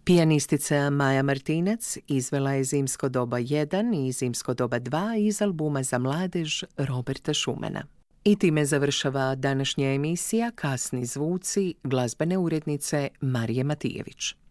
Pijanistica Maja Martinac izvela je Zimsko doba 1 i Zimsko doba 2 iz albuma za mladež Roberta Schumana. I time završava današnja emisija Kasni zvuci glazbene urednice Marije Matijević.